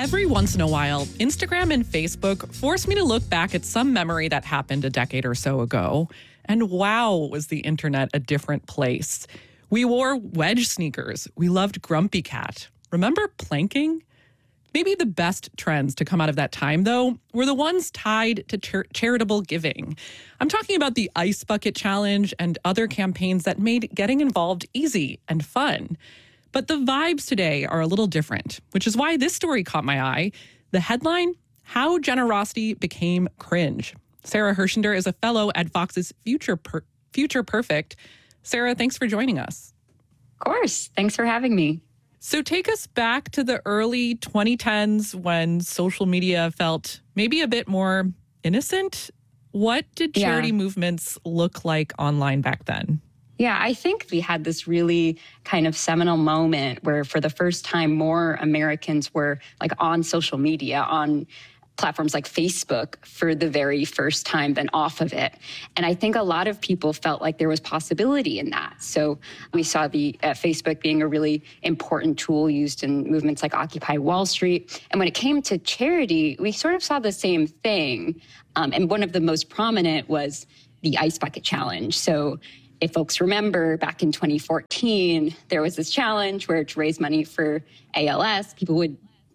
Every once in a while, Instagram and Facebook force me to look back at some memory that happened a decade or so ago. And wow, was the internet a different place. We wore wedge sneakers. We loved Grumpy Cat. Remember planking? Maybe the best trends to come out of that time, though, were the ones tied to charitable giving. I'm talking about the Ice Bucket Challenge and other campaigns that made getting involved easy and fun. But the vibes today are a little different, which is why this story caught my eye. The headline, How Generosity Became Cringe. Sarah Hershender is a fellow at Vox's Future Perfect. Sarah, thanks for joining us. Of course. Thanks for having me. So take us back to the early 2010s when social media felt maybe a bit more innocent. What did charity movements look like online back then? Yeah, I think we had this really kind of seminal moment where for the first time, more Americans were like on social media, on platforms like Facebook for the very first time than off of it. And I think a lot of people felt like there was possibility in that. So we saw the Facebook being a really important tool used in movements like Occupy Wall Street. And when it came to charity, we sort of saw the same thing. And one of the most prominent was the Ice Bucket Challenge. So if folks remember, back in 2014, there was this challenge where to raise money for ALS, people would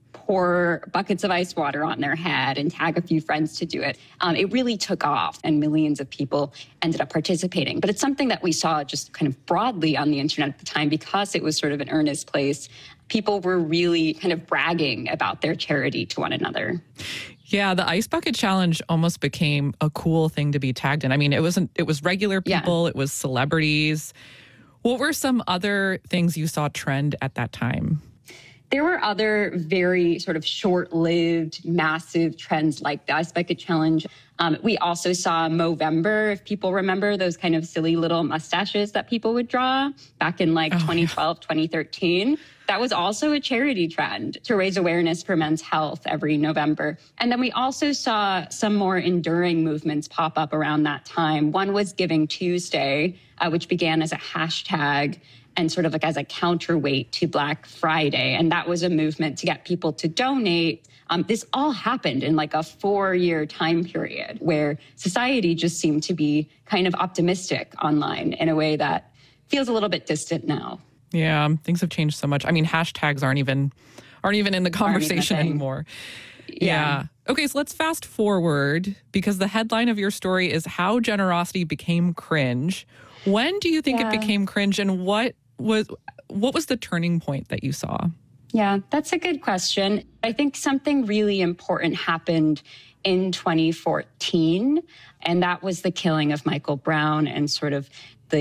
pour buckets of ice water on their head and tag a few friends to do it. It really took off and millions of people ended up participating. But it's something that we saw just kind of broadly on the internet at the time because it was sort of an earnest place. People were really kind of bragging about their charity to one another. Yeah, the Ice Bucket Challenge almost became a cool thing to be tagged in. I mean, it was regular people, It was celebrities. What were some other things you saw trend at that time? There were other very sort of short-lived, massive trends like the Ice Bucket Challenge. We also saw Movember, if people remember those kind of silly little mustaches that people would draw back in 2012, 2013. That was also a charity trend to raise awareness for men's health every November. And then we also saw some more enduring movements pop up around that time. One was Giving Tuesday, which began as a hashtag and sort of like as a counterweight to Black Friday. And that was a movement to get people to donate. This all happened in like a 4-year time period where society just seemed to be kind of optimistic online in a way that feels a little bit distant now. Yeah, things have changed so much. I mean, hashtags aren't even in the conversation anymore. Yeah. Okay, so let's fast forward because the headline of your story is How Generosity Became Cringe. When do you think it became cringe, and what was the turning point that you saw? Yeah, that's a good question. I think something really important happened in 2014, and that was the killing of Michael Brown and sort of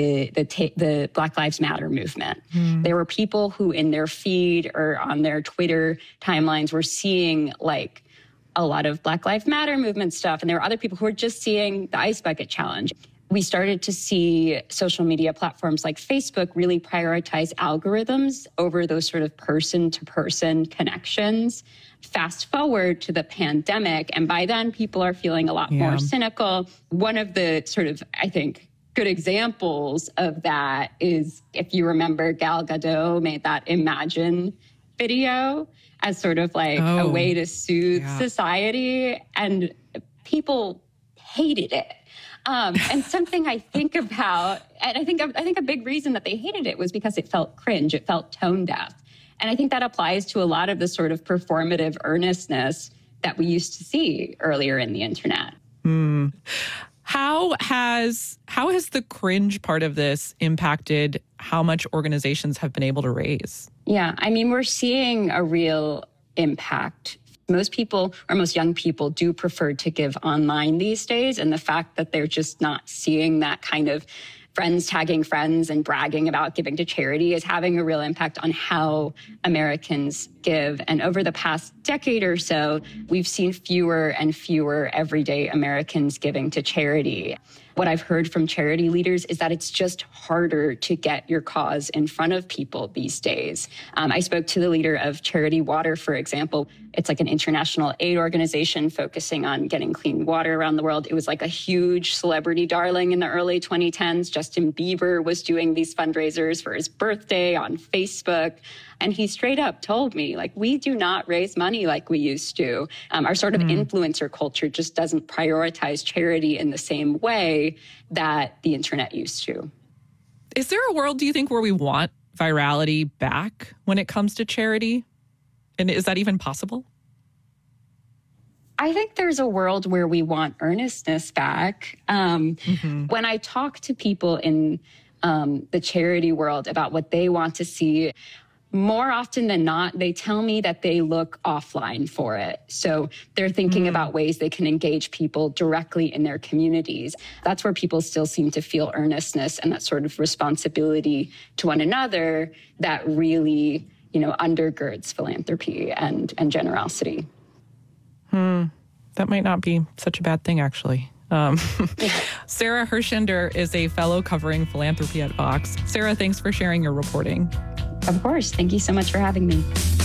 the Black Lives Matter movement. There were people who in their feed or on their Twitter timelines were seeing like a lot of Black Lives Matter movement stuff. And there were other people who were just seeing the Ice Bucket Challenge. We started to see social media platforms like Facebook really prioritize algorithms over those sort of person-to-person connections. Fast forward to the pandemic, and by then people are feeling a lot more cynical. One of the sort of, I think, good examples of that is, if you remember, Gal Gadot made that Imagine video as sort of like a way to soothe society, and people hated it. And something I think about, and I think a big reason that they hated it was because it felt cringe, it felt tone deaf. And I think that applies to a lot of the sort of performative earnestness that we used to see earlier in the internet. How has the cringe part of this impacted how much organizations have been able to raise? Yeah, I mean, we're seeing a real impact. Most people, or most young people, do prefer to give online these days. And the fact that they're just not seeing that kind of friends tagging friends and bragging about giving to charity is having a real impact on how Americans give. And over the past decade or so, we've seen fewer and fewer everyday Americans giving to charity. What I've heard from charity leaders is that it's just harder to get your cause in front of people these days. I spoke to the leader of Charity Water, for example. It's like an international aid organization focusing on getting clean water around the world. It was like a huge celebrity darling in the early 2010s. Justin Bieber was doing these fundraisers for his birthday on Facebook. And he straight up told me, like, we do not raise money like we used to. Our sort of influencer culture just doesn't prioritize charity in the same way that the internet used to. Is there a world, do you think, where we want virality back when it comes to charity? And is that even possible? I think there's a world where we want earnestness back. When I talk to people in the charity world about what they want to see, more often than not, they tell me that they look offline for it. So they're thinking about ways they can engage people directly in their communities. That's where people still seem to feel earnestness and that sort of responsibility to one another that really, undergirds philanthropy and generosity. That might not be such a bad thing, actually. Sarah Hershender is a fellow covering philanthropy at Vox. Sarah, thanks for sharing your reporting. Of course. Thank you so much for having me.